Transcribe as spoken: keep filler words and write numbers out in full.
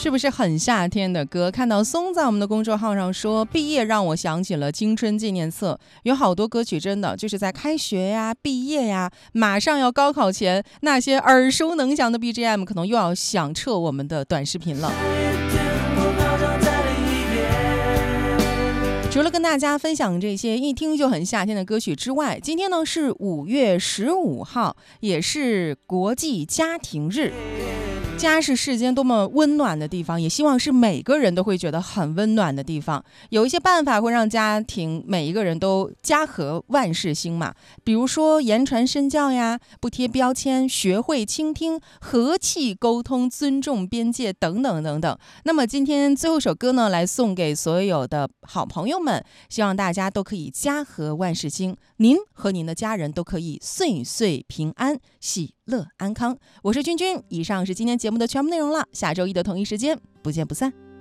是不是很夏天的歌？看到松在我们的公众号上说毕业让我想起了青春纪念册，有好多歌曲真的就是在开学呀、毕业呀、马上要高考前，那些耳熟能详的 B G M 可能又要响彻我们的短视频了。除了跟大家分享这些一听就很夏天的歌曲之外，今天呢是五月十五号，也是国际家庭日。家是世间多么温暖的地方，也希望是每个人都会觉得很温暖的地方。有一些办法会让家庭每一个人都家和万事兴嘛，比如说言传身教呀，不贴标签，学会倾听，和气沟通，尊重边界等等等等。那么今天最后一首歌呢，来送给所有的好朋友们，希望大家都可以家和万事兴，您和您的家人都可以岁岁平安，喜乐安康。我是君君，以上是今天节目的全部内容了，下周一的同一时间不见不散。